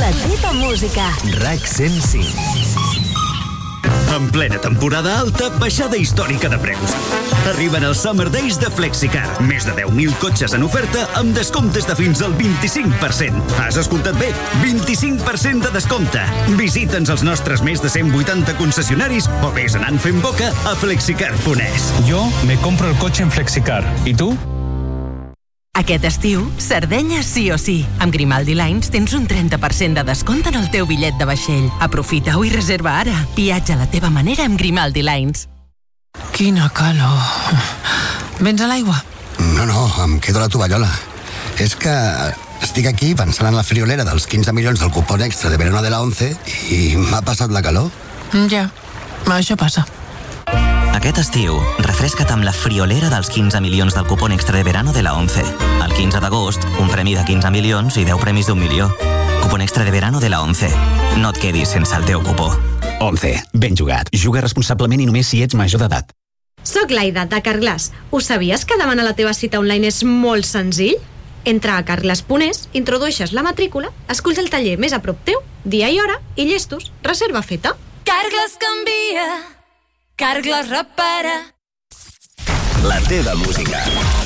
La teva música. RAC 105. En plena temporada alta, baixada històrica de preus. Arriben els Summer Days de Flexicar. Més de 10.000 cotxes en oferta amb descomptes de fins al 25%. Has escoltat bé? 25% de descompte. Visita'ns als nostres més de 180 concessionaris o vés anant fent boca a flexicar.es. Yo me compro el coche en Flexicar. ¿Y tú? Aquest estiu, Sardenya sí o sí. Amb Grimaldi Lines tens un 30% de descompte en el teu bitllet de vaixell. Aprofita-ho i reserva ara. Viatja a la teva manera amb Grimaldi Lines. Quina calor. Vens a l'aigua? No, em quedo a la tovallola. És que estic aquí pensant en la friolera dels 15 milions del cupón extra de verano de la 11 i m'ha passat la calor. Ja, això passa. Aquest estiu, refresca't amb la friolera dels 15 milions del cupón extra de verano de la 11. El 15 d'agost, un premi de 15 milions i 10 premis d'1 milió. Cupón extra de verano de la 11. No et quedis sense el teu cupó. 11. Ben jugat. Juga responsablement i només si ets major d'edat. Soc l'Aida, de Carglass. Ho sabies que demanar la teva cita online és molt senzill? Entra a carglass.es, introdueixes la matrícula, esculls el taller més a prop teu, dia i hora, i llestos, reserva feta. Carglass canvia, Carglass repara. La teva música.